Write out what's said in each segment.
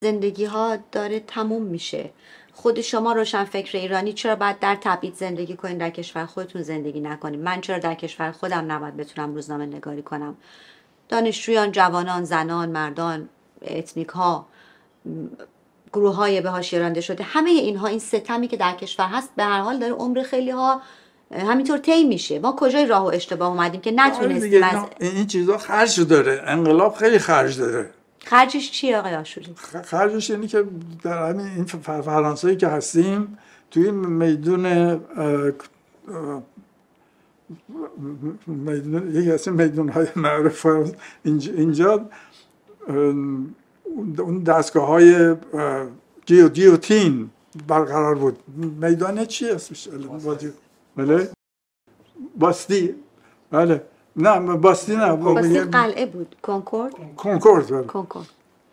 زندگی ها داره تموم میشه. خود شما روشنفکر ایرانی چرا باید در تبعید زندگی کنین، در کشور خودتون زندگی نکنین؟ من چرا در کشور خودم نباید بتونم روزنامه نگاری کنم؟ دانشجویان، جوانان، زنان، مردان، اتنیک ها، گروه های به حاشیه رانده شده، همه اینها، این ستمی که در کشور هست به هر حال داره عمر خیلی ها همینطور طی میشه. ما کجای راه و اشتباه اومدیم که نتونستیم از این چیزا خرج داره. انقلاب خیلی خرج داره. خرجش چیه آقای آشوری؟ خرجش اینه که در همین این فرانسه‌ای که هستیم توی میدون یکی از میدون‌های معروف اینجا اون دستگاه‌های گیوتین برقرار بود. میدان چی اسمش؟ بله باستی. بله نه باستی نه، باستی قلعه بود. کنکورد. کنکورد.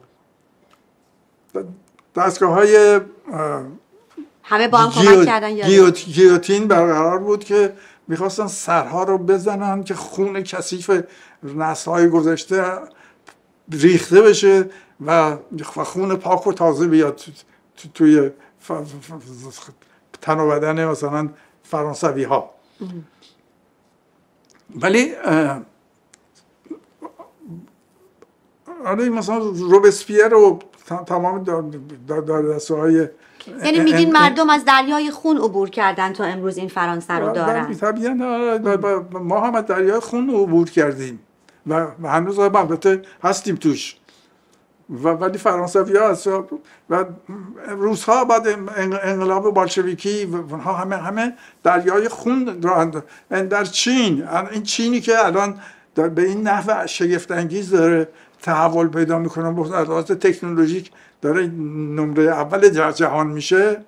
دستگاه‌های همه با هم کمک کردن. گیوتین برقرار بود که میخواستن سرها رو بزنن که خون کثیف نسل‌های گذشته ریخته بشه و خون پاک و تازه بیاد توی تن و بدن مثلا فرانسوی ها. ولی مثلا روبسپیر و تمام دارنده‌های، یعنی میگین مردم از دریای خون عبور کردن تا امروز این فرانسه رو دارن. طبیعاً ما هم از دریای خون عبور کردیم و هنوز البته هستیم توش. ولی فرانسوی‌ها و روس‌ها بعد انقلاب بالشویکی اونها همه دریای خون در چین، این چینی که الان به این نحو شگفت انگیز داره تحول پیدا میکنه، به لحاظ تکنولوژیک داره نمره اول جهان میشه.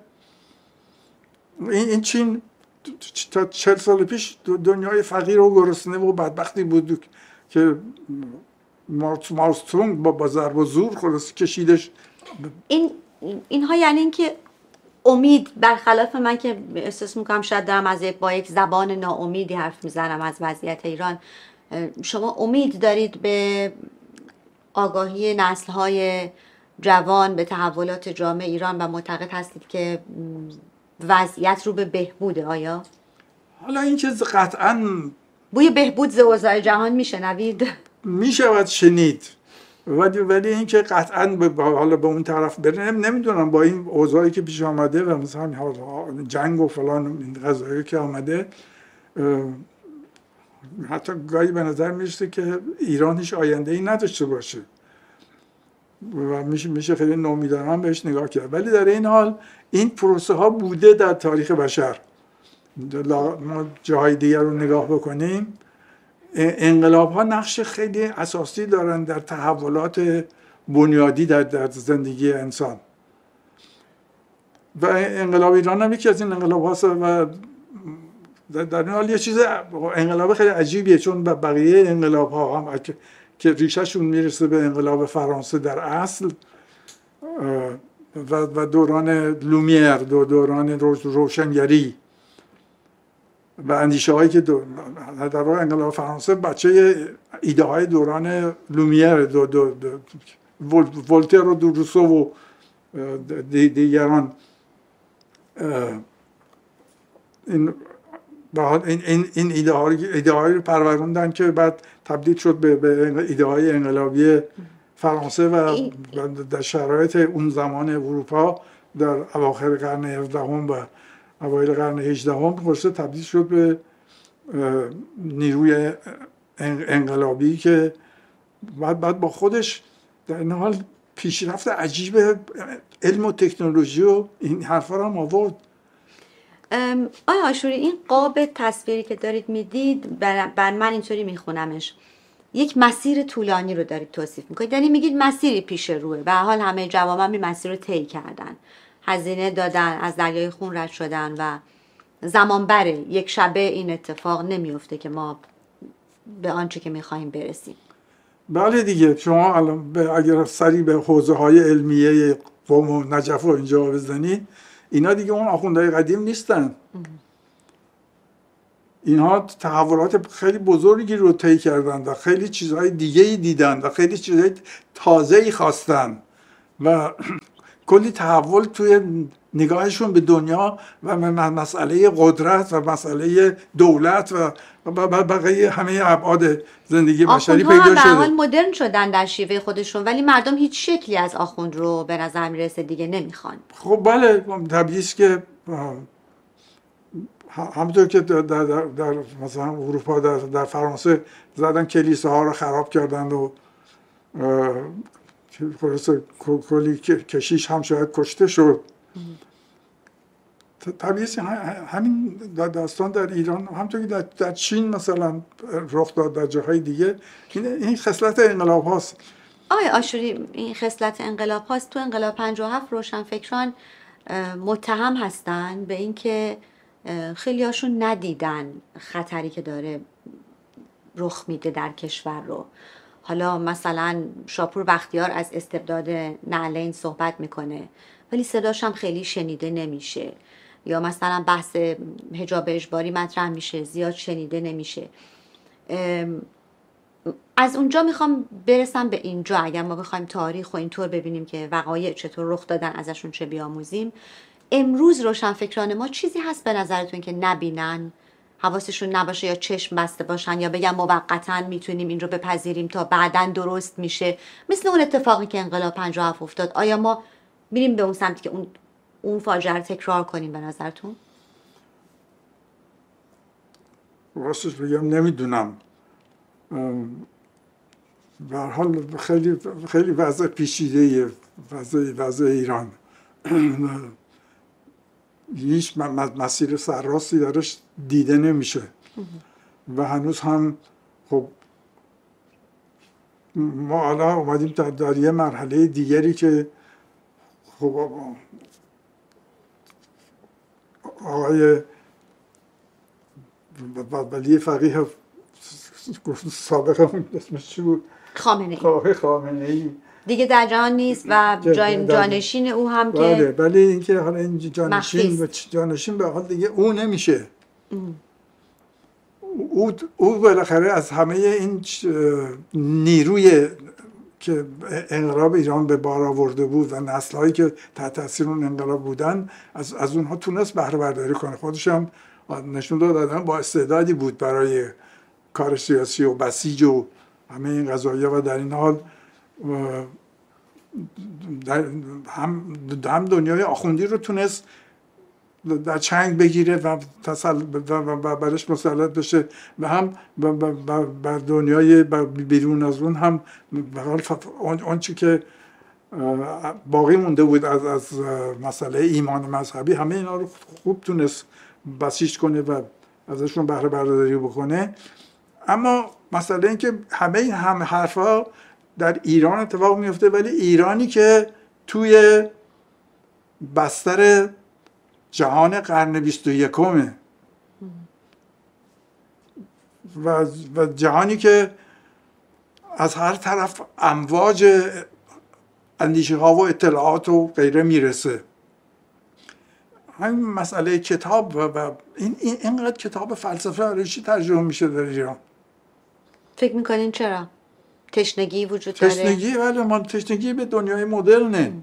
این چین تا 40 سال پیش دنیای فقیر و گرسنه و بدبختی بود که ماوستونگ با ضرب و زور خلاص کشیدش. اینها یعنی اینکه امید، برخلاف من که احساس میکنم شاید دارم با یک زبان ناامیدی حرف میزنم از وضعیت ایران، شما امید دارید به آگاهی نسل‌های جوان، به تحولات جامعه ایران و معتقد هستید که وضعیت رو به بهبوده؟ آیا؟ حالا این چیز قطعاً بوی بهبود ز اوضاع جهان میشنوید؟ میشود شنید، ولی این که قطعاً حالا به اون طرف بره نمیدونم. با این اوضاعی که پیش آمده و مثلا جنگ و فلان این قضایی که آمده، حتی گاهی به نظر میرسه که ایران هیچ آینده‌ای نداشته باشه و میشه خیلی ناامیدانه بهش نگاه کرد. ولی در این حال این پروسه ها بوده در تاریخ بشر. ما جاهای دیگر رو نگاه بکنیم، انقلاب ها نقش خیلی اساسی دارن در تحولات بنیادی در زندگی انسان و انقلاب ایران هم یکی از این انقلاب هاست. و در این حال یه چیز انقلاب خیلی عجیبیه، چون بقیه انقلاب ها هم که ریشهشون میرسه به انقلاب فرانسه در اصل و دوران لومیر، دوران روشنگری و اندیشه هایی که در واقع انقلاب فرانسه بچه ایده های دوران لومیر، ولتر و روسو و دیگران، این ایده هایی رو پروروندن که بعد تبدیل شد به ایده های انقلابی فرانسه و در شرایط اون زمان اروپا در اواخر قرن 17 و اوایل قرن 18 خلاصه تبدیل شد به نیروی انقلابی که بعد با خودش در این حال پیشرفت عجیب علم و تکنولوژی و این حرفا رو هم آورد. آیا آشوری، این قاب تصویری که دارید میدید بر من اینطوری میخونمش، یک مسیر طولانی رو دارید توصیف میکنید. یعنی میگید مسیری پیش روه، به هر حال همه جوامع این مسیر رو طی کردن، هزینه دادن، از دریای خون رد شدن و زمان بره، یک شبه این اتفاق نمیفته که ما به آنچه که میخوایم برسیم. بله دیگه، شما الان اگر سری به حوزه های علمیه قم و نجف و اینجا بزنید، اینا دیگه اون آخوندهای قدیم نیستن. اینها تحولات خیلی بزرگی رو طی کردن و خیلی چیزهای دیگه‌ای دیدن و خیلی چیزهای تازه‌ای خواستن و کلی تحول توی نگاهشون به دنیا و مسئله قدرت و مسئله دولت و بقیه همه ابعاد زندگی بشری آخوندها پیدا هم به هر حال شده. مدرن شدن در شیوه خودشون، ولی مردم هیچ شکلی از آخوند رو به نظر میرسه دیگه نمیخوان. خب بله، طبیعی است که همونطور که در مثلا اروپا در فرانسه زدن کلیساها رو خراب کردن و خلاصه کلی کشیش هم شاید کشته شد. طبیعی است همین داستان در ایران همونطور که در چین مثلا رخ داد، در جاهای دیگه این خصلت انقلاب هاست. آقای آشوری، این خصلت انقلاب هاست. تو انقلاب 57 روشنفکران متهم هستن به اینکه خیلی هاشون ندیدن خطری که داره رخ میده در کشور رو. حالا مثلا شاپور بختیار از استبداد نعلین صحبت میکنه ولی صداش هم خیلی شنیده نمیشه، یا مثلا بحث حجاب اجباری مطرح میشه زیاد شنیده نمیشه. از اونجا میخوام برسم به اینجا، اگر ما بخوایم تاریخ و اینطور ببینیم که وقایع چطور رخ دادن ازشون چه بیاموزیم. امروز روشنفکران ما چیزی هست به نظرتون که نبینن، حواسشون نباشه، یا چشم بسته باشن، یا بگن موقتا میتونیم این رو بپذیریم تا بعداً درست میشه، مثل اون اتفاقی که انقلاب 57 افتاد؟ آیا ما میریم به اون سمتی که اون فاجعه رو تکرار کنیم به نظرتون؟ راستش بگم نمیدونم. به هر حال خیلی وضع پیچیده وضع ایران. هیچ مسیر سرراستی درش دیده نمیشه و هنوز هم خب ما الان اومدیم در یه مرحله دیگری که خب آقای ولی فقیه سابق اسمش چی بود؟ خامنه‌ای دیگه در جهان نیست و جانشین او هم که ولی اینکه حالا این جانشین به حال دیگه او نمیشه. او بالاخره از همه این نیروی که انقلاب ایران به بار آورده بود و نسل‌هایی که تحت تاثیر اون انقلاب بودن از اونها تونست بهره برداری کنه. خودش هم نشون داد آدم با استعدادی بود برای کار سیاسی و بسیج و همه این قضایا و در این حال هم دنیای آخوندی رو تونست در چنگ بگیره و برش مسلط بشه و هم بر دنیای بیرون از اون هم اون چی که باقی مونده بود از مسئله ایمان مذهبی، همه اینا رو خوب تونست بسیج کنه و ازشون بهره برداری بکنه. اما مسئله این که همه این حرفا در ایران اتفاق میفته، ولی ایرانی که توی بستر جهان قرن 21 و جهانی که از هر طرف امواج اندیشه ها و اطلاعات و غیره میرسه. همین مسئله کتاب و اینقدر کتاب فلسفه برای چی ترجمه میشه در ایران؟ فکر میکنین چرا؟ تشنگی وجود داره؟ تشنگی، ولی ما تشنگی به دنیای مدرنه.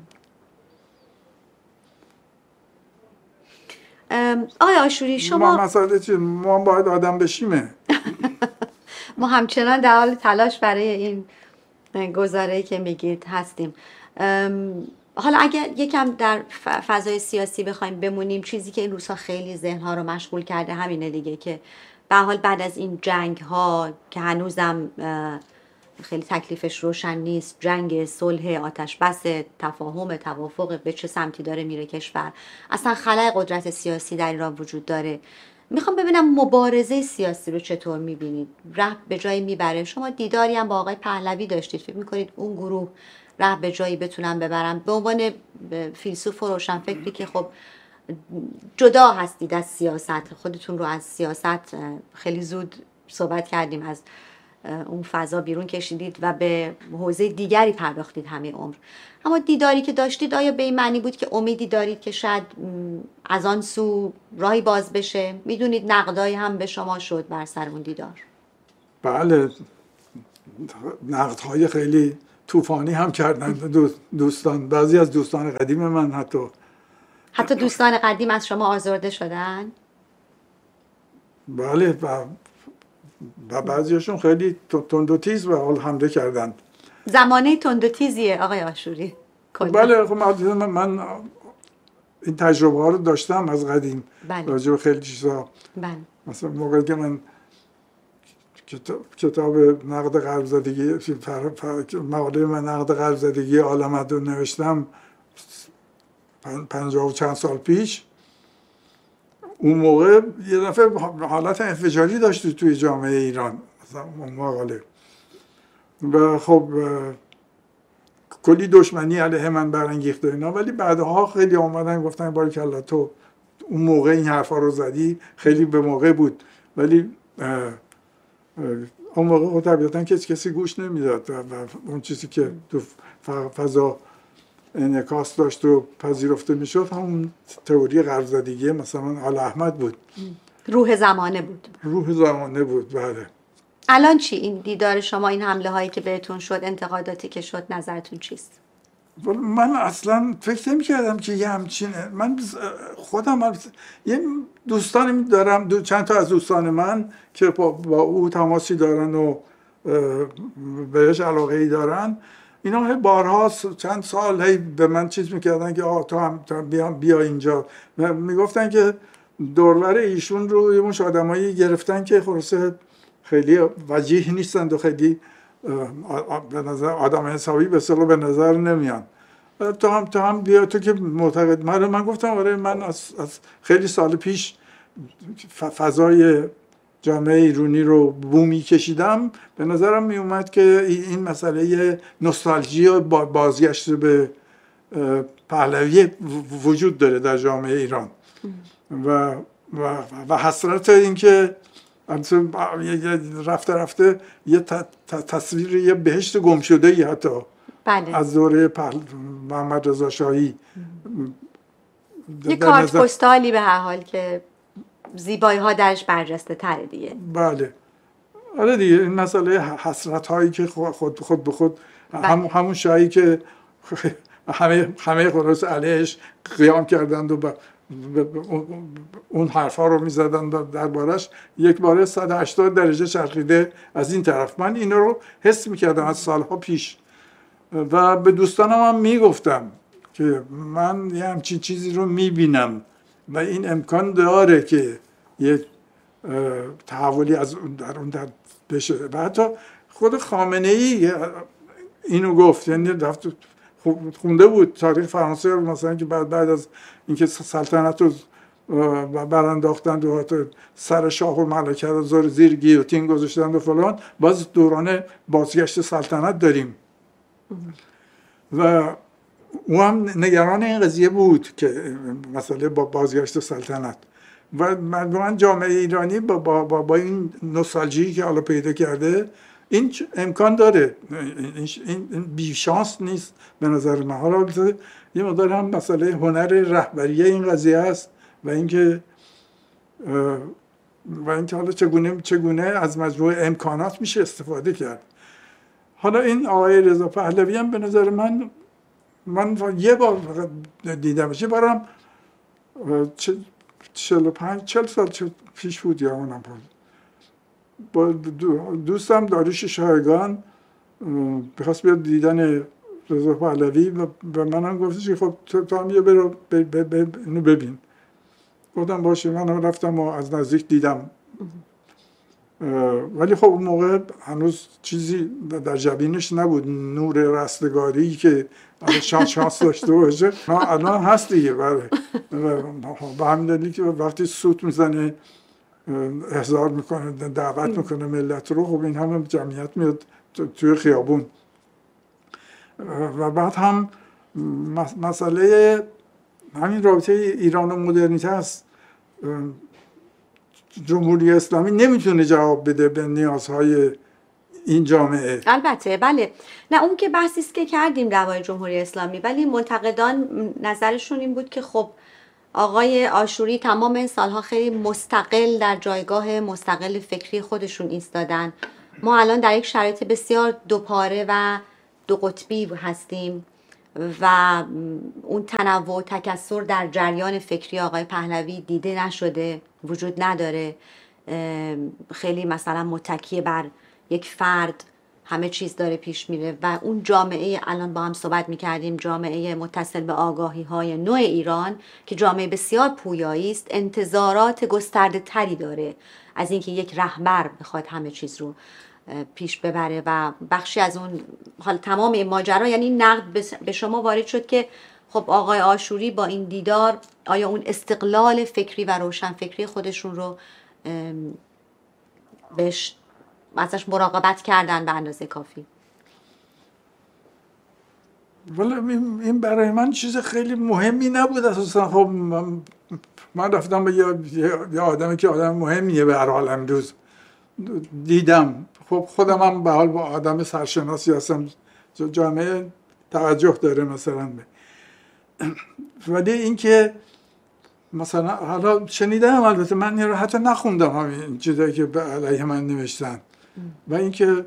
آقای آشوری، شما مسئله چیه؟ ما باید آدم بشیمه. ما همچنان در حال تلاش برای این گزاره‌ای که میگید هستیم. حالا اگر یکم در فضای سیاسی بخوایم بمونیم، چیزی که این روزها خیلی ذهنها رو مشغول کرده همینه دیگه، که به حال بعد از این جنگ ها که هنوزم خیلی تکلیفش روشن نیست، جنگ، صلح، آتش بس، تفاهم، توافق، به چه سمتی داره میره کشور، اصلا خلأ قدرت سیاسی در ایران وجود داره. میخوام ببینم مبارزه سیاسی رو چطور میبینید؟ ره به جایی میبره؟ شما دیداری هم با آقای پهلوی داشتید، فکر میکنید اون گروه ره به جایی بتونن ببرن؟ به عنوان فیلسوف و روشنفکری که خب جدا هستید از سیاست، خودتون رو از سیاست خیلی زود صحبت کردیم از اون فضا بیرون کشیدید و به حوزه دیگری پرداختید همه عمر، اما دیداری که داشتید آیا به این معنی بود که امیدی دارید که شاید از آن سو راهی باز بشه؟ میدونید نقدایی هم به شما شد بر سر اون دیدار. بله، نقدهای خیلی طوفانی هم کردن دوستان، بعضی از دوستان قدیم من حتی دوستان قدیم از شما آزرده شدن؟ بله، و بعضیشون خیلی تند و تیز به حال حمله کردن. زمانه تند و تیزیه آقای آشوری. بله، خب من این تجربه ها رو داشتم از قدیم. بله. راجع به خیلی چیزا. بله. مثلا موقعی که من کتاب نقد قلب‌زدگی، مقاله من نقد قلب‌زدگی عالمت رو نوشتم 50 و چند سال پیش، اون موقع یه دفعه حالت انفجاری داشت توی جامعه ایران مثلا اون مقاله، و خب کلی دشمنی علیه من برانگیخته اینا، ولی بعدها خیلی اومدن گفتن باریکلا تو اون موقع این حرفا رو زدی، خیلی به موقع بود. ولی اون موقع طبیعتا کسی گوش نمیداد و اون چیزی که تو فضا انعکاس داشت و پذیرفته میشد همون تئوری قلب‌زدگی مثلا آل احمد بود. روح زمانه بود. روح زمانه بود. بله. الان چی؟ این دیدار شما، این حمله هایی که بهتون شد، انتقاداتی که شد، نظرتون چیست؟ من اصلا فکر نمی کردم که یه همچینه. من خودم یه دوستانی دارم، چند تا از دوستان من که با او تماسی دارن و بهش علاقه ای دارن، اینا بارها چند سال هی به من چیز میکردن که تو هم بیا اینجا. میگفتن که دوربر ایشون رو یه مش آدمایی گرفتن که خلاصه خیلی وجیه نیستند و خیلی به نظر آدم حسابی به اصطلاح به نظر نمیان. تو هم بیا، تو که معتقد. من گفتم آره، من از خیلی سال پیش فضای جامعه ایرانی رو بومی کشیدم، به نظرم می اومد که این مسئله نوستالژی و بازگشت به پهلوی وجود داره در جامعه ایران و حسرت این که رفته یه تصویر یه بهشت گم شده ای حتی بله. از دوره محمد رضا شاهی، یه کارت پستالی به هر حال که زیبایی ها درش برجسته تره دیگه. بله آره دیگه، این مسئله حسرت هایی که خود به خود همون شاهی که همه خلاص علیهش قیام کردند و اون حرفا رو میزدن دربارش، یک باره 180 درجه چرخیده از این طرف. من این رو حس میکردم از سالها پیش و به دوستانم هم میگفتم که من یه همچین چیزی رو میبینم و این امکان داره که یک تحولی از اون در بشه. و حتی خود خامنه ای اینو گفت، یعنی خونده بود تاریخ فرانسه رو مثلا که بعد از اینکه سلطنت رو برانداختند و سر شاه و ملکه رو زیر گیوتین گذاشتند و فلان، باز دوران بازگشت سلطنت داریم. و او هم نگران این قضیه بود که مسئله با بازگشت سلطنت و من جامعه ایرانی با این نوستالژی که حالا پیدا کرده این امکان داره، این بیشانس نیست به نظر من. حالا یه مقدار هم مسئله هنر رهبری این قضیه است و اینکه حالا چگونه از مجموعه امکانات میشه استفاده کرد. حالا این آقای رضا پهلوی هم به نظر من یه بار دیدمش، یه بارم 40 سال پیش بود یا اونم بود، با دوستم داریوش شایگان بخواست بیاد دیدن رضا پهلوی و به منم گفتش که خب تو هم یه برو اینو ببین. گفتم باشه. من رفتم و از نزدیک دیدم، ولی خب اون موقع هنوز چیزی در جبینش نبود، نور رستگاری که شانس داشته باشه. الان هست دیگه. بله. به همین دلیل که وقتی سوت میزنه احضار میکنه، دعوت میکنه ملت رو، خب این همه جمعیت میاد توی خیابون. و بعد هم مسئله همین رابطه ایران و مدرنیته است. جمهوری اسلامی نمیتونه جواب بده به نیازهای این جامعه. البته بله، نه اون که بحثی است که کردیم روای جمهوری اسلامی، ولی منتقدان نظرشون این بود که خب آقای آشوری تمام این سالها خیلی مستقل در جایگاه مستقل فکری خودشون ایستادن. ما الان در یک شرایط بسیار دوپاره و دو قطبی هستیم و اون تنوع و تکثر در جریان فکری آقای پهلوی دیده نشده، وجود نداره. خیلی مثلا متکی بر یک فرد همه چیز داره پیش میره و اون جامعه، الان با هم صحبت میکردیم، جامعه متصل به آگاهی های نوع ایران که جامعه بسیار پویایی است، انتظارات گسترده تری داره از اینکه یک رهبر بخواد همه چیز رو پیش ببره و بخشی از اون حال تمام این ماجرا، یعنی نقد به شما وارد شد که خب آقای عاشوری با این دیدار آیا اون استقلال فکری و روشن فکری خودشون رو بهش ازش مراقبت کردن به اندازه کافی؟ ولی این برای من چیز خیلی مهمی نبود اساسا. خب من رفتم به یه آدمی که آدم مهمیه به هر حال امروز دیدم. خب خودم هم به حال با آدم سرشناسی هستم، جامعه توجه داره مثلا ولی اینکه مثلا حالا شنیدم، البته من رو حتی نخوندم همین چیزایی که به علیه من نوشتن و اینکه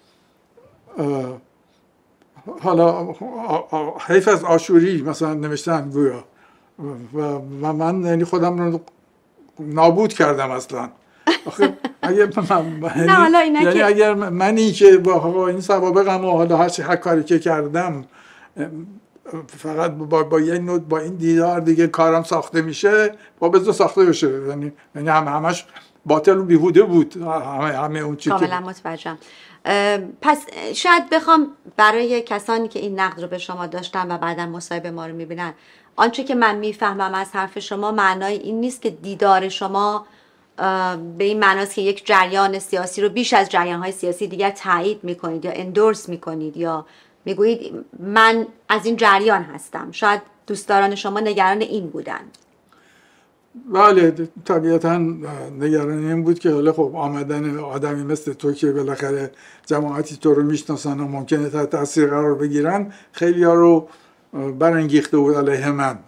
حالا حیف از عاشوری مثلا نوشتن گویا و من یعنی خودم رو نابود کردم اصلا. آخه اگر یعنی اگر منی که با این سوابقم و حالا هر کاری که کردم فقط با این دیدار دیگه کارم ساخته میشه، با بذار ساخته بشه، یعنی همش باطل و بیهوده بود همه اون چیزی. کاملا متوجهم. پس شاید بخوام برای کسانی که این نقد رو به شما داشتن و بعدا مصاحبه ما رو میبینن، آنچه که من میفهمم از حرف شما معنای این نیست که دیدار شما به این معناست که یک جریان سیاسی رو بیش از جریان‌های سیاسی دیگر تایید میکنید یا اندورس میکنید یا میگویید من از این جریان هستم. شاید دوستداران شما نگران این بودن. بله طبیعتا نگران این بود که حالا خب آمدن آدمی مثل تو که بالاخره جماعتی تو رو میشناسن و ممکنه تحت تاثیر قرار بگیرن، خیلی ها رو برانگیخته بود علیه من.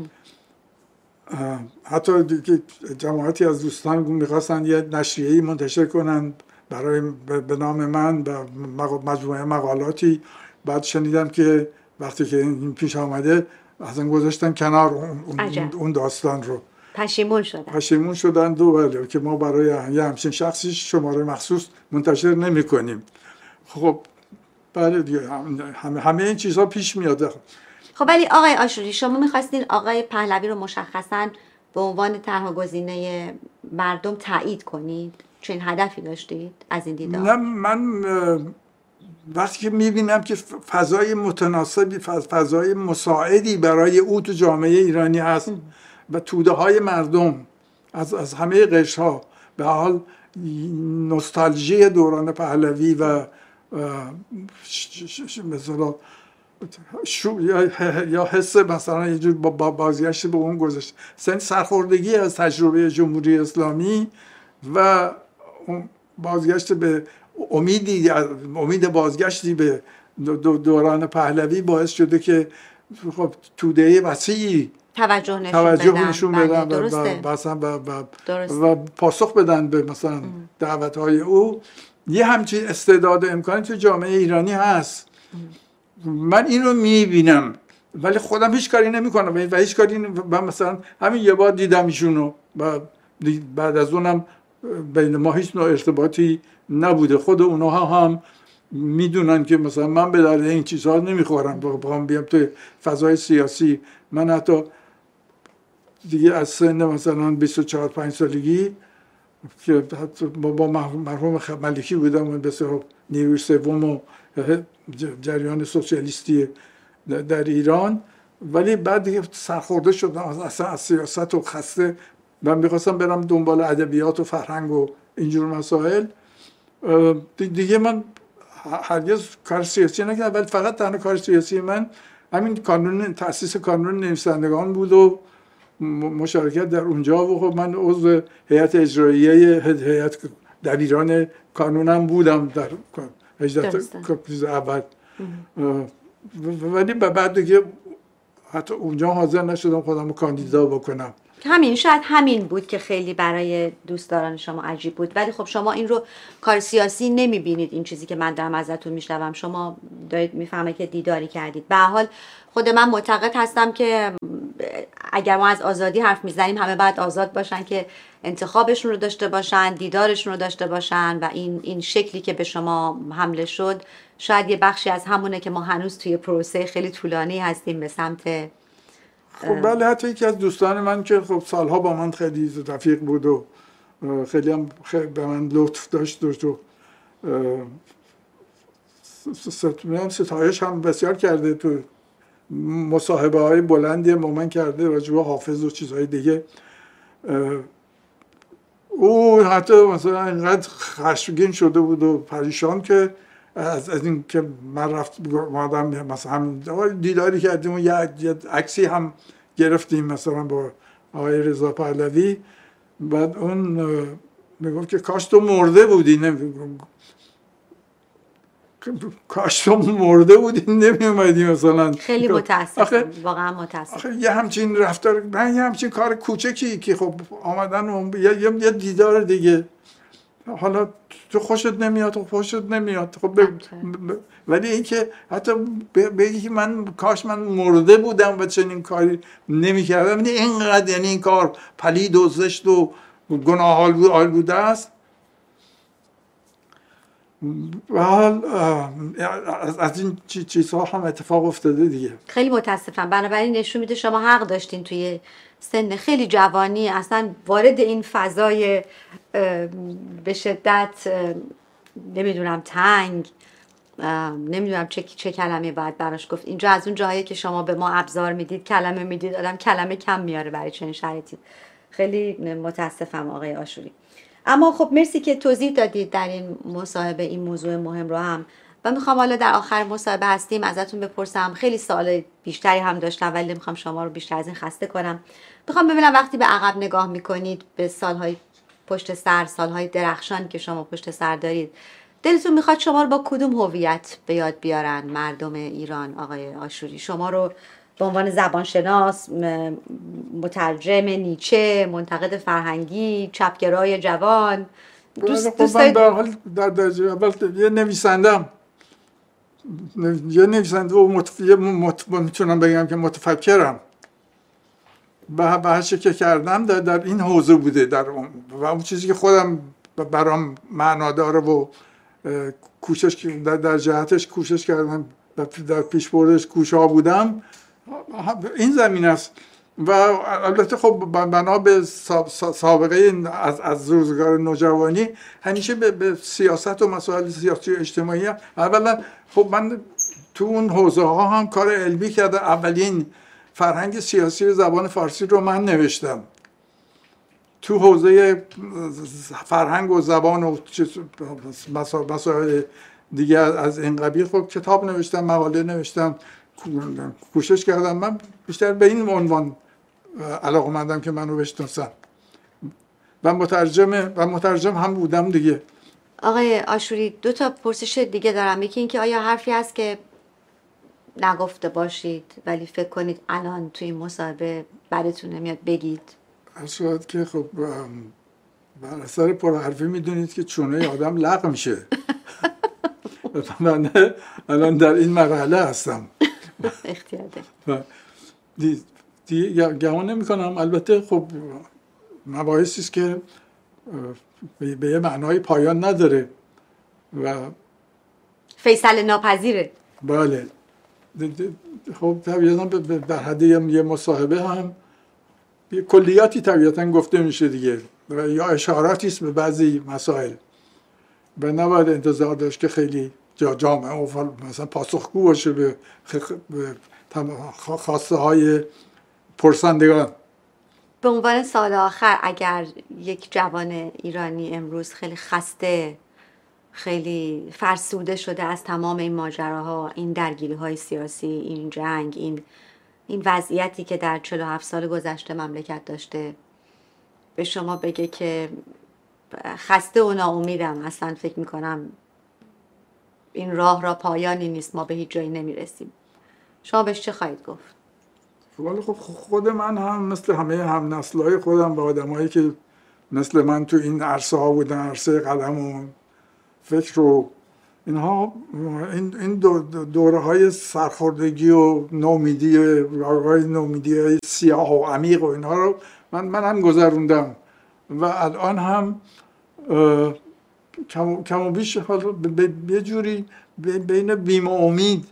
حتی جماعتی از دوستان میخواستن یه نشریه‌ای منتشر کنن برای به نام من و مجموعه مقالاتی. بعد شنیدم که وقتی که این پیش آمده اصلا گذاشتن کنار اون داستان رو. پشیمون شدن ولی که ما برای یه همچین شخصی شماره مخصوص منتشر نمی کنیم. خب بله دیگه همه این چیزها پیش میاد. خب ولی آقای عاشوری شما میخواستین آقای پهلوی رو مشخصاً به عنوان تنها گزینه مردم تایید کنید؟ چنین هدفی داشتید از این دیدار؟ نه، من وقتی که میبینم که فضای متناسبی، فضای مساعدی برای او تو جامعه ایرانی هست و توده های مردم از همه قشرها به حال نوستالژی دوران پهلوی و مثلا یا حس مثلا یه جور بازگشت به اون گذشته، سرخوردگی از تجربه جمهوری اسلامی و بازگشت به امید بازگشتی به دوران پهلوی باعث شده که خب توده وسیعی توجه نشون بدن و پاسخ بدن به مثلا دعوت‌های او. یه همچین استعداد و امکانی تو جامعه ایرانی هست. من این رو میبینم ولی خودم هیچ کاری نمی‌کنم و هیچ کاری مثلا همین یه بار دیدم ایشونو و بعد از اونم بین ما هیچ نوع ارتباطی نبوده. خود اونها هم میدونن که مثلا من به درد این چیزها نمیخورم، بخوام بیام توی فضای سیاسی. من حتی دیگه از سن مثلا 24-5 سالگی که با مرحوم ملکی بودم و بسیار نیروی سوم و جریان سوسیالیستی در ایران، ولی بعد دیگه سرخورده شدم اصلا از سیاست و خسته و میخواستم برم دنبال ادبیات و فرهنگ و اینجور مسائل. دیگه من هرگز کار سیاسی نکردم، ولی فقط تنها کار سیاسی من همین تأسیس کانون نویسندگان بود و مشارکت در اونجا و خب من عضو هیئت اجراییه هیئت دبیران کانونم بودم در 18 اول. ولی بعد دیگه حتی اونجا حاضر نشدم خودم رو کاندیدا بکنم همین شاید همین بود که خیلی برای دوستداران شما عجیب بود، ولی خب شما این رو کار سیاسی نمیبینید. این چیزی که من دارم ازتون میشنوم، شما دارید میفهمه که دیداری کردید. به هر حال خود من معتقد هستم که اگر ما از آزادی حرف میزنیم، همه باید آزاد باشن که انتخابشون رو داشته باشن، دیدارشون رو داشته باشن، و این شکلی که به شما حمله شد شاید یه بخشی از همونه که ما هنوز توی پروسه خیلی طولانی هستیم به سمت. خب بله، حتی یکی از دوستان من که خب سالها با من خیلی رفیق بود و خیلی هم به من لطف داشت و ستایش هم بسیار کرده، تو مصاحبه های بلندی با من کرده راجع به حافظ و چیزهای دیگه. او حتی مثلا اینقدر خشمگین شده بود و پریشان که از این که من رفت مادم مثلا هم دیداری کردیم و یه عکسی هم گرفتیم مثلا با آقای رضا پهلوی. بعد اون میگفت که کاش تو مرده بودی، کاش تو مرده بودی نمی اومدی مثلا. خیلی متاسفم، واقعا متاسفم. یه همچین رفتار، نه یه همچین کار کوچکی که خب آمدن و یه دیدار دیگه، حالا تو خوشت نمیاد خب ولی این که حتی بگی که من کاش من مرده بودم و چنین کاری نمی‌کردم، یعنی اینقدر، یعنی این کار پلید و زشت و گناه آلوده است. و حال از این چیزها هم اتفاق افتاده دیگه. خیلی متاسفم. بنابراین نشون میده شما حق داشتین توی سن خیلی جوانی اصلا وارد این فضای به شدت نمیدونم تنگ، نمیدونم چه کلمه باید براش گفت. اینجا از اون جایی که شما به ما ابزار میدید، کلمه میدید، آدم کلمه کم میاره برای چنین شرایطی. خیلی متاسفم آقای آشوری. اما خب مرسی که توضیح دادید در این مصاحبه این موضوع مهم رو هم. و میخوام حالا در آخر مصاحبه هستیم ازتون بپرسم، خیلی سوال بیشتری هم داشتم ولی نمیخوام شما رو بیشتر از این خسته کنم. میخوام ببینم وقتی به عقب نگاه میکنید، به سالهای پشت سر، سالهای درخشان که شما پشت سر دارید، دلتون میخواد شما رو با کدوم هویت به یاد بیارن مردم ایران آقای آشوری؟ شما رو به عنوان زبانشناس، مترجم نیچه، منتقد فرهنگی، چپگرای جوان، دوست من در حال در درجه اول یه نویسنده و میتونم بگم که متفکرم و هر چه که کردم در این حوزه بوده، و اون چیزی که خودم برام معنا داره و کوشش در جهتش کوشش کردم، در پیشبردش کوشا بودم، این زمین است. و البته خب بنا به سابقه از روزگار نوجوانی همیشه به سیاست و مسائل سیاسی و اجتماعی هم. اولا خب من تو اون حوزه ها هم کار علمی کردم. اولین فرهنگ سیاسی زبان فارسی رو من نوشتم. تو حوزه فرهنگ و زبان و مسائل دیگه از این قبیل خب کتاب نوشتم، مقاله نوشتم، کوشش کردم. من بیشتر به این عنوان علاقه‌مندم که منو بشناسن و مترجم هم بودم دیگه. آقای آشوری، 2 تا پرسش دیگه دارم. یکی این که آیا حرفی هست که نگفته باشید ولی فکر کنید الان توی این مصاحبه بعدتون نمیاد بگید؟ شاید که خب بر اثر پرحرفی میدونید که چونه آدم لق میشه. من الان در این مرحله هستم. اختیار دارید. دیگه گمان نمی کنم. البته خب مباحثی است که به یه معنای پایان نداره و فیصل ناپذیره. بله. خب طبیعتا در حد یه مصاحبه هم یه کلیاتی طبیعتا گفته میشه دیگه و یا اشاراتی است به بعضی مسائل و نباید انتظار داشت که خیلی جامعه و مثلا پاسخگو باشه به خواسته های پرسندگان. به عنوان سوال آخر، اگر یک جوان ایرانی امروز خیلی خسته، خیلی فرسوده شده از تمام این ماجراها، این درگیری‌های سیاسی، این جنگ، این وضعیتی که در 47 سال گذشته مملکت داشته، به شما بگه که خسته و ناامیدم، اصلا فکر میکنم این راه را پایانی نیست، ما به هیچ جایی نمیرسیم، شما بهش چه خواهید گفت؟ ولی خب خود من هم مثل همه هم نسل‌های خودم و آدمایی که مثل من تو این عرصه ها بودن، عرصه قلم و فکر و اینها، این دوره های سرخوردگی و نومیدی های سیاه و عمیق و اینها رو من هم گذروندم و الان هم کم و بیش یه جوری بین بیم و امید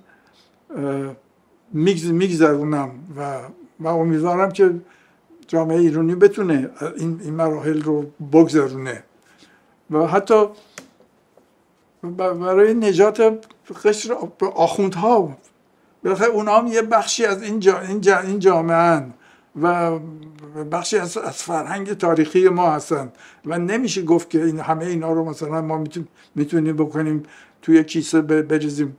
میگذرونم و امیدوارم که جامعه ایرانی بتونه این مراحل رو بگذرونه و حتی برای نجات قشر آخوندها، بالاخره اونا هم یه بخشی از این جامعه و بخشی از فرهنگ تاریخی ما هستن و نمیشه گفت که همه اینا رو مثلا ما میتونیم بکنیم توی کیسه بریزیم.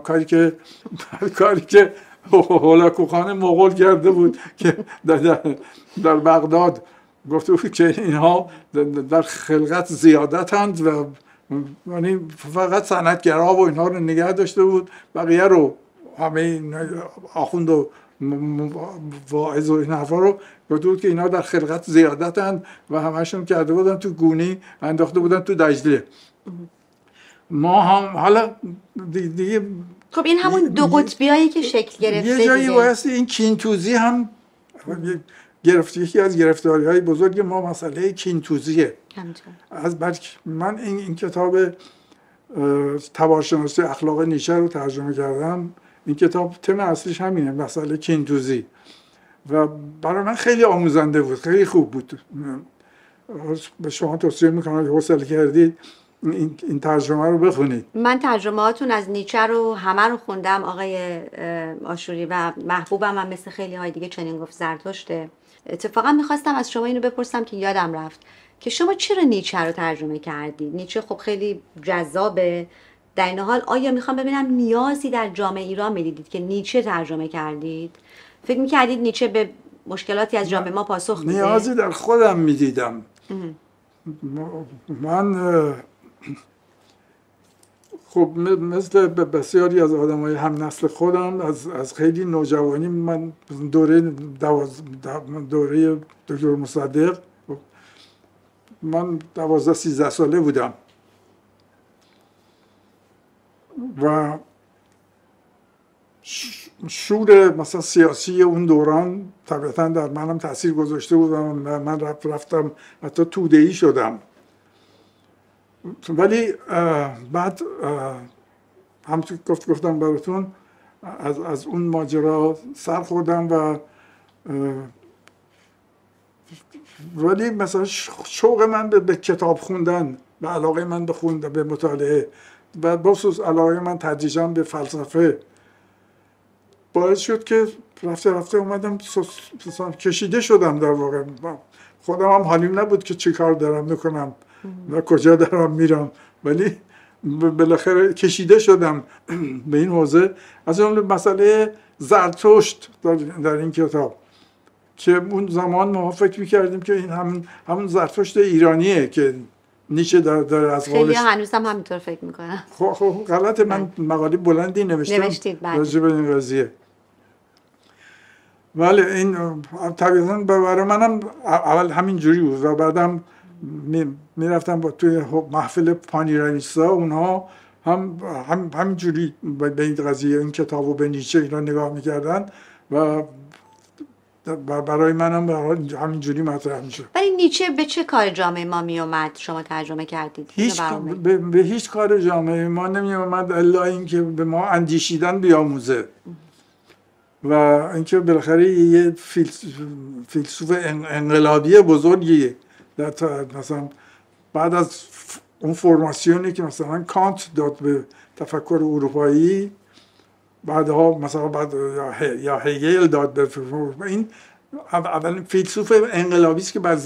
کاری که هولاکوخان مغول کرده بود که در بغداد گفته بود که اینها در خلقت زیادتند و یعنی فقط صنعتگرها و اینها رو نگه داشته بود، بقیه رو همه آخوند و واعظ و این حرفا رو گفته بود که اینها در خلقت زیادتند و همشون کرده بودن تو گونی انداخته بودن تو دجله. ما هم حالا دیگه خب این همون دو قطبیایی که شکل گرفته یه جایی بایستی این کینتوزی هم یکی از گرفتاری‌های بزرگ ما مسئله کینتوزیه. از من این کتاب تبارشناسی اخلاق نیچه رو ترجمه کردم. این کتاب تم اصلیش همینه، مسئله کینتوزی، و برای من خیلی آموزنده بود، خیلی خوب بود. به شما توصیه میکنم که حوصله کردید این ترجمه رو بخونید. من ترجمه‌هاتون از نیچه رو همه رو خوندم آقای آشوری و محبوبم هم مثل خیلی های دیگه چنین گفت زرتشته. اتفاقا میخواستم از شما اینو بپرسم که یادم رفت که شما چرا نیچه رو ترجمه کردید؟ نیچه خب خیلی جذابه، در این حال آیا میخوام ببینم نیازی در جامعه ایران میدیدید که نیچه ترجمه کردید؟ فکر میکردید نیچه به مشکلاتی از جامعه ما پاسخ میده؟ نیازی در خودم میدیدم. من خب مثل بسیاری از آدمای هم نسل خودم از خیلی نوجوانی، من دوره دکتر مصدق من 12-13 ساله بودم و شور مثلا سیاسی اون دوران طبیعتا در منم تاثیر گذاشته بود و من رفتم حتی توده‌ای شدم. ولی بعد همونطور که گفتم براتون از اون ماجرا سر خوردم و ولی مثلا شوق من به کتاب خوندن و علاقه من به مطالعه و بخصوص علاقه من تدریجاً به فلسفه باعث شد که رفته اومدم کشیده شدم. در واقع خودم هم حالیم نبود که چی کار دارم میکنم و کجا دارم میرم، ولی بالاخره کشیده شدم به این حوزه. از اون مسئله زرتشت در این کتاب که اون زمان ما فکر میکردیم که این همون زرتشت ایرانیه که نیچه داره از قولش. خیلی هنوز هم همینطور فکر میکنن. خب غلطه. من مقاله بلندی نوشتید راجع به این قضیه. ولی این طبیعتاً برای منم اول همین جوری بود و بعدم میرفتم با توی محفل پانیرانیستا، اونها همین جوری به این قضیه این کتابو به نیچه اینا نگاه میکردن و برای منم همین جوری مطرح میشه. ولی نیچه به چه کار جامعه ما میومد شما ترجمه کردید؟ به هیچ کار جامعه ما نمیومد الا اینکه به ما اندیشیدن بیاموزه و اینکه بالاخره یه فیلسوف انقلابی بزرگی مثلا بعد از اون فرماسیونی که مثلا کانت داد به تفکر اروپایی، بعدها مثلا یا هگل داد به این اولین فیلسوف انقلابی است که بر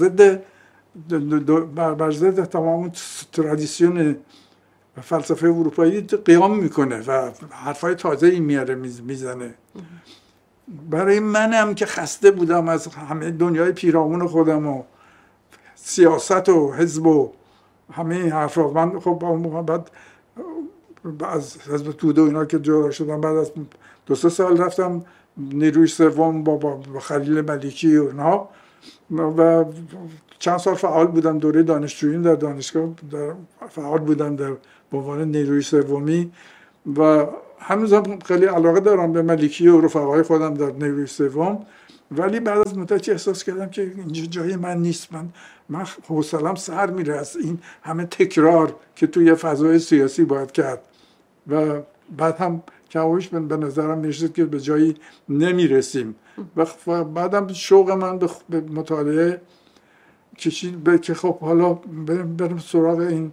ضد تمام ترادیسیون فلسفه اروپایی قیام میکنه و حرفای تازه‌ای میاره میزنه. برای منم که خسته بودم از همه دنیای پیرامون خودم و سیاست و حزب و همه این حرفا، من خب بعد از حزب توده و اینا که جدا شدم، بعد از 2-3 سال رفتم نیروی سوم با خلیل ملکی و اینها و چند سال فعال بودم دوره دانشجویی در دانشگاه فعال بودم در به عنوان نیروی سومی و هنوزم خیلی علاقه دارم به ملکی و رفقای خودم در نیروی سوم، ولی بعد از مدتی احساس کردم که اینجا جای من نیست. من حوصله‌ام سر میره از این همه تکرار که توی فضای سیاسی باید کرد و بعد هم کمابیش به نظرم میرسید که به جایی نمیرسیم و بعدم شوق من به مطالعه کشید که خب حالا بریم سراغ این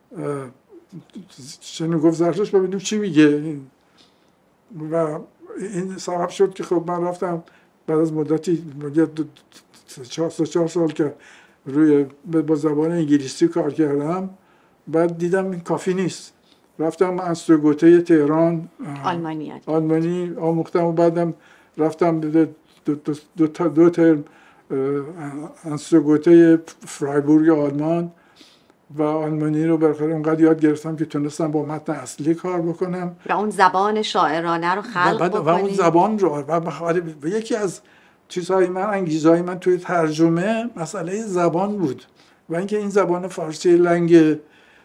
چنین گفت زرتشت ببینیم چی میگه و این سبب شد که خب من رفتم بعد از مدتی 4 سال که روی با زبان انگلیسی کار کردم، بعد دیدم این کافی نیست، رفتم انستروگوته تهران آلمانی آموختم و بعدم رفتم دو ترم انستروگوته فرایبورگ آلمان و آلمانی رو بالاخره اونقدر یاد گرفتم که تونستم با متن اصلی کار بکنم و اون زبان شاعرانه رو خلق بکنی و اون زبان رو و یکی از چیزهای من، انگیزهای من توی ترجمه مسئله زبان بود و اینکه این زبان فارسی لنگ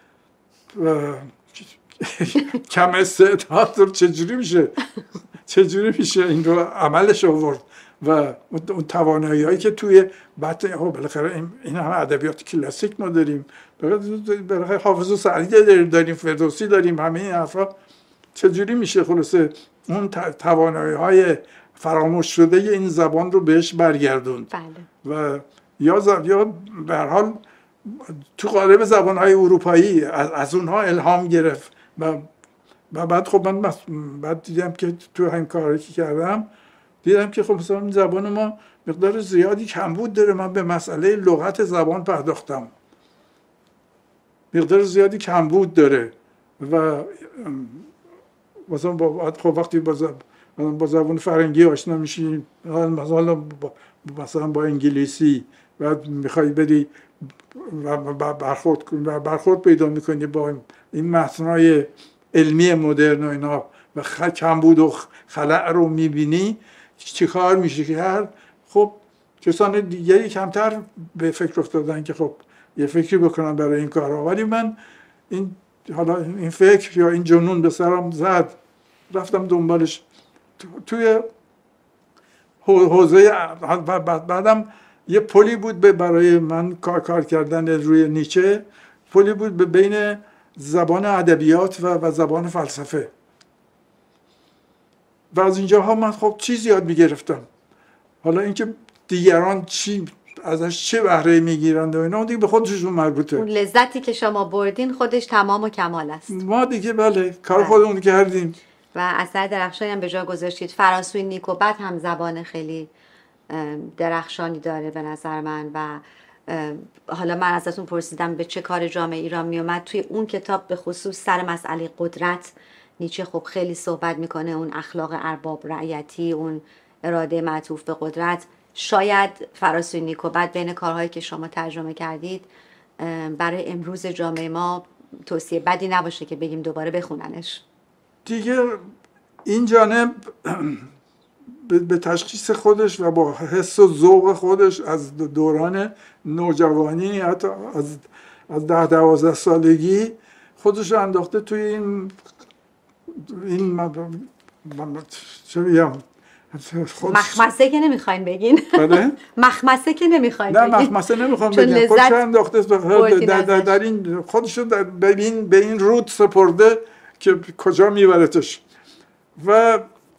کم استعداد رو چجوری میشه این رو عملش آورد و اون توانایی‌هایی که توی بالاخره این همه ادبیات کلاسیک ما داریم، بالاخره حافظ و سعدی داریم، فردوسی داریم، همه این حرفا چجوری میشه خلاصه اون توانایی‌های فراموش شده این زبان رو بهش برگردوند. بله. و یا به هر حال تو قالب زبان‌های اروپایی از اونها الهام گرفت و بعد خب من بعد دیدم که تو همین کاری که کردم دیدم که خب مثلا این زبان ما مقدار زیادی کمبود داره. من به مسئله لغت زبان پرداختم، مقدار زیادی کمبود داره و مثلا خب وقتی با زبان فرنگی آشنا میشی، مثلا با انگلیسی و میخوای بری و برخورد پیدا میکنی با این متنای علمی مدرن و اینا و کمبود و خلأ رو میبینی، چی کار میشه کرد؟ خب کسان دیگری کمتر به فکر افتادن که خب یه فکری بکنم برای این کارها، ولی من این فکر یا این جنون به سرم زد، رفتم دنبالش توی حوزه. بعدم یه پلی بود برای من کار کردن روی نیچه، پلی بود بین زبان ادبیات و زبان فلسفه و از اینجاها من خب چیز یاد میگرفتم. حالا اینکه دیگران ازش چه بهره میگیرند و اینا دیگه به خودشون مربوطه. اون لذتی که شما بردین خودش تمام و کمال است. ما دیگه بله کار خودمون کردیم. و اثر درخشانی هم به جا گذاشتید. فرانسوی نیکوبت هم زبان خیلی درخشانی داره به نظر من و حالا من ازتون پرسیدم به چه کار جامعه ایران میومد. توی اون کتاب به خصوص سر مسئله قدرت نیچه خب خیلی صحبت میکنه، اون اخلاق ارباب رعیتی، اون اراده معطوف به قدرت. شاید فرانسوی نیکوبت بین کارهایی که شما ترجمه کردید برای امروز جامعه ما توصیه بدی نباشه که بگیم دوباره بخوننش. دیگه این جانب به تشخیص خودش و با حس و ذوق خودش از دوران نوجوانی، حتی از 10-12 سالگی خودش رو انداخته توی این چه بگم، مخمسه که نمیخواین بگین. بله؟ مخمسه که نمیخواین بگین. نه مخمسه نمیخوام بگم، خودش رو انداخته در این، خودش رو به این رود سپرده که کجا میبرتش و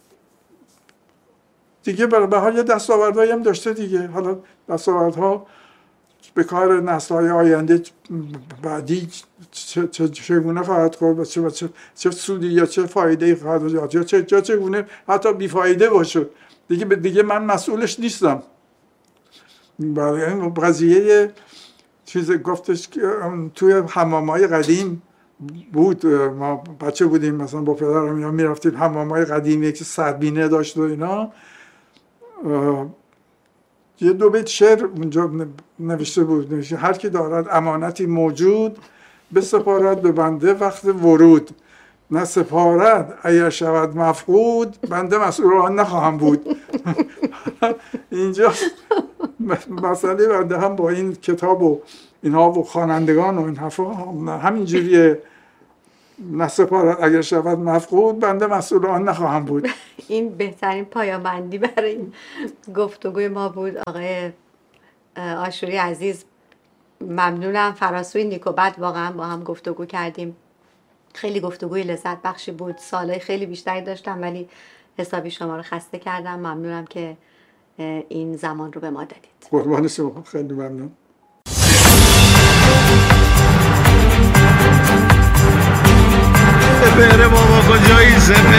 دیگه به حال یه دستاوردهایی هم داشته دیگه. حالا دستاوردها به کار نسل‌های آینده بعدی چگونه خواهد خورد و چه سودی یا چه فایده‌ای خواهد داشت یا چگونه حتی بیفایده باشه دیگه من مسئولش نیستم. برای این قضیه چیز گفتش که توی حمام‌های قدیم بود، ما بچه بودیم مثلا با پدرم یا میرفتیم حمام‌های قدیمی که سربینه داشت و اینا، یه 2 بیت شعر اونجا نوشته بود، هر کی دارد امانتی موجود بسپارد به بنده وقت ورود. نه سپارت اگر شود مفقود بنده مسئول آن نخواهم بود. اینجا مسئله بنده هم با این کتاب و اینها و خوانندگان و این حرفا همینجوریه، نه سپارت اگر شود مفقود بنده مسئول آن نخواهم بود. این بهترین پایامندی برای این گفتگوی ما بود. آقای آشوری عزیز ممنونم. فراسوی نیکوبت واقعا با هم گفتگو کردیم، خیلی گفتگوی لذت بخشی بود. سالهای خیلی بیشتری داشتم ولی حسابی شما رو خسته کردم. ممنونم که این زمان رو به ما دادید. قربان شما، خیلی ممنون. بره بابا کجایی؟